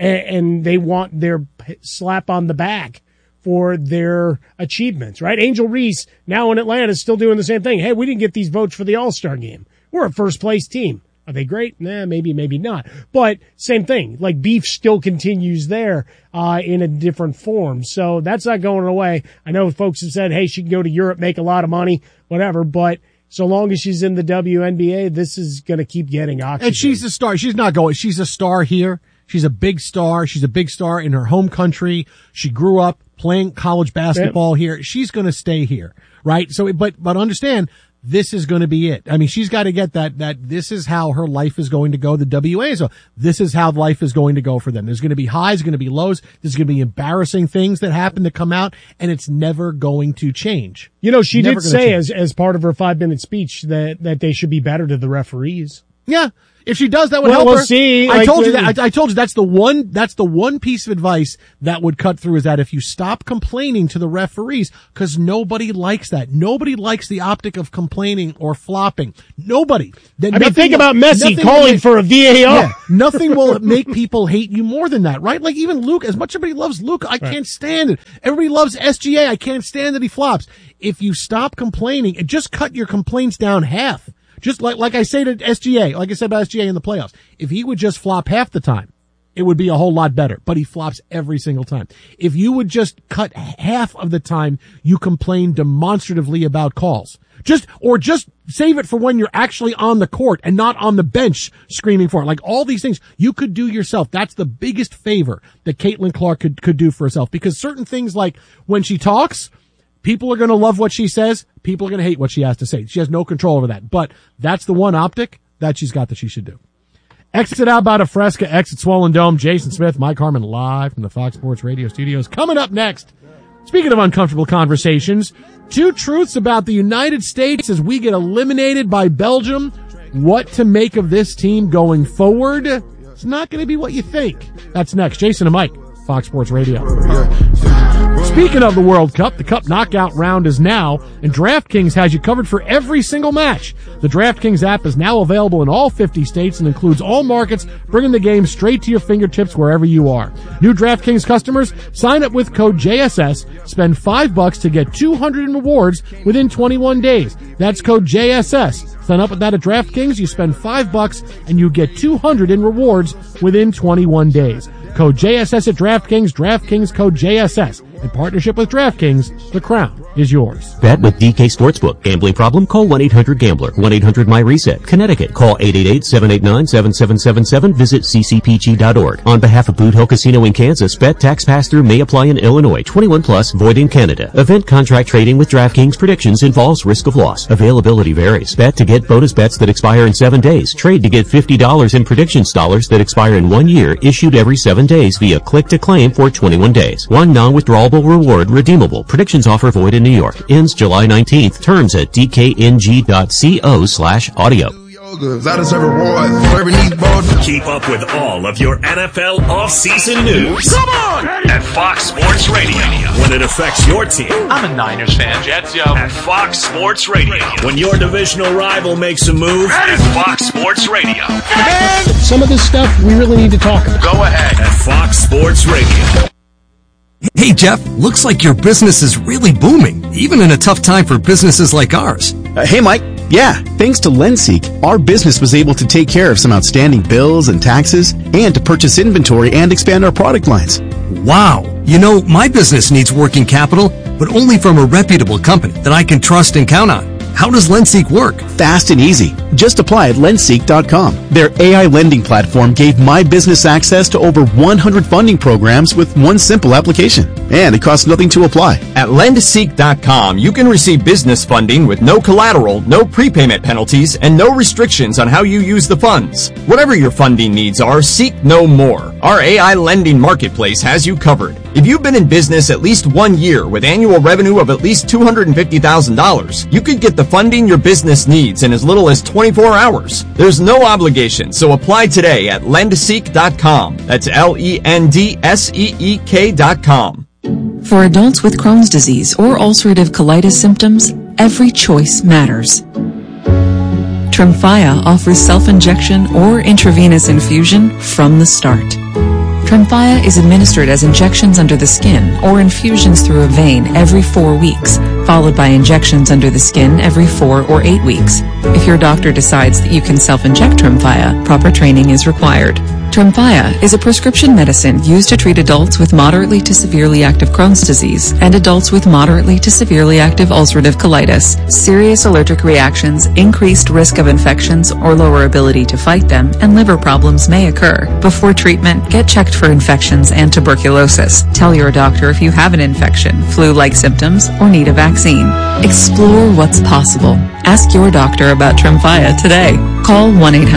and they want their slap on the back for their achievements, right? Angel Reese, now in Atlanta, is still doing the same thing. Hey, we didn't get these votes for the All-Star game. We're a first-place team. Are they great? Nah, maybe not. But same thing. Like, beef still continues there, in a different form. So that's not going away. I know folks have said, hey, she can go to Europe, make a lot of money, whatever. But so long as she's in the WNBA, this is going to keep getting oxygen. And she's a star. She's not going. She's a star here. She's a big star. She's a big star in her home country. She grew up playing college basketball here. She's going to stay here, right? So, but understand, this is going to be it. I mean, she's got to get that this is how her life is going to go. The WA, so this is how life is going to go for them. There's going to be highs, going to be lows. There's going to be embarrassing things that happen to come out, and it's never going to change. You know, she did say as part of her 5-minute speech that they should be better to the referees. Yeah. If she does, that would help her. We'll see. I told you that. I told you that's the one piece of advice that would cut through, is that if you stop complaining to the referees, because nobody likes that. Nobody likes the optic of complaining or flopping. Nobody. Think about Messi calling for a VAR. Yeah, nothing will make people hate you more than that, right? Like even Luke, as much as everybody loves Luke, I can't stand it. Everybody loves SGA. I can't stand that he flops. If you stop complaining and just cut your complaints down half. Just like I say to SGA, like I said about SGA in the playoffs, if he would just flop half the time, it would be a whole lot better. But he flops every single time. If you would just cut half of the time you complain demonstratively about calls, just save it for when you're actually on the court and not on the bench screaming for it. Like all these things you could do yourself. That's the biggest favor that Caitlin Clark could do for herself, because certain things like when she talks, people are going to love what she says. People are going to hate what she has to say. She has no control over that. But that's the one optic that she's got that she should do. Exit out by Fresca, exit Swollen Dome. Jason Smith, Mike Harmon live from the Fox Sports Radio studios. Coming up next, speaking of uncomfortable conversations, 2 truths about the United States as we get eliminated by Belgium. What to make of this team going forward? It's not going to be what you think. That's next. Jason and Mike, Fox Sports Radio. Speaking of the World Cup, the Cup knockout round is now, and DraftKings has you covered for every single match. The DraftKings app is now available in all 50 states and includes all markets, bringing the game straight to your fingertips wherever you are. New DraftKings customers, sign up with code JSS, spend $5 to get $200 in rewards within 21 days. That's code JSS. Sign up with that at DraftKings, you spend $5 and you get $200 in rewards within 21 days. Code JSS at DraftKings, DraftKings code JSS. In partnership with DraftKings, the crown is yours. Bet with DK Sportsbook. Gambling problem? Call 1-800-GAMBLER. 1-800-MY-RESET. Connecticut. Call 888-789-7777. Visit ccpg.org. On behalf of Boot Hill Casino in Kansas, bet tax pass-through may apply in Illinois. 21 plus, void in Canada. Event contract trading with DraftKings predictions involves risk of loss. Availability varies. Bet to get bonus bets that expire in 7 days. Trade to get $50 in predictions dollars that expire in 1 year, issued every 7 days via click to claim for 21 days. One non-withdrawable reward redeemable. Predictions offer void in New York. Ends July 19th. Terms at dkng.co/audio. Keep up with all of your NFL offseason news. Come on! At Fox Sports Radio. When it affects your team. I'm a Niners fan. Jets, yo. At Fox Sports Radio. When your divisional rival makes a move. At Fox Sports Radio. And some of this stuff we really need to talk about. Go ahead. At Fox Sports Radio. Hey, Jeff, looks like your business is really booming, even in a tough time for businesses like ours. Hey, Mike. Yeah, thanks to LendSeek, our business was able to take care of some outstanding bills and taxes and to purchase inventory and expand our product lines. Wow. You know, my business needs working capital, but only from a reputable company that I can trust and count on. How does LendSeek work? Fast and easy. Just apply at lendseek.com. Their AI lending platform gave my business access to over 100 funding programs with one simple application. And it costs nothing to apply. At lendseek.com, you can receive business funding with no collateral, no prepayment penalties, and no restrictions on how you use the funds. Whatever your funding needs are, seek no more. Our AI lending marketplace has you covered. If you've been in business at least 1 year with annual revenue of at least $250,000, you could get the funding your business needs in as little as 24 hours. There's no obligation, so apply today at lendseek.com. That's LENDSEEK.com. For adults with Crohn's disease or ulcerative colitis symptoms, every choice matters. Tremfya offers self-injection or intravenous infusion from the start. Tremfya is administered as injections under the skin or infusions through a vein every 4 weeks, followed by injections under the skin every 4 or 8 weeks. If your doctor decides that you can self-inject Tremfya, proper training is required. Tremfya is a prescription medicine used to treat adults with moderately to severely active Crohn's disease and adults with moderately to severely active ulcerative colitis. Serious allergic reactions, increased risk of infections or lower ability to fight them, and liver problems may occur. Before treatment, get checked for infections and tuberculosis. Tell your doctor if you have an infection, flu-like symptoms, or need a vaccine. Explore what's possible. Ask your doctor about Tremfya today. Call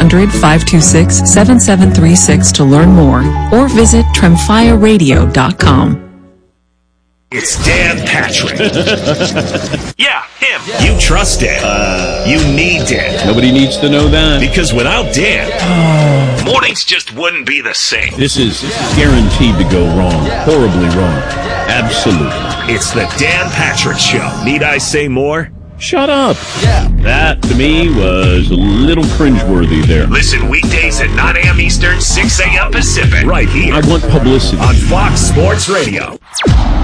1-800-526-7736 to learn more or visit TremfyaRadio.com. It's Dan Patrick. Yeah, him. You trust Dan. You need Dan. Nobody needs to know that. Because without Dan, mornings just wouldn't be the same. This is guaranteed to go wrong. Horribly wrong. Absolutely. It's the Dan Patrick Show. Need I say more? Shut up. Yeah. That, to me, was a little cringeworthy there. Listen weekdays at 9 a.m. Eastern, 6 a.m. Pacific. Right here. I want publicity. On Fox Sports Radio.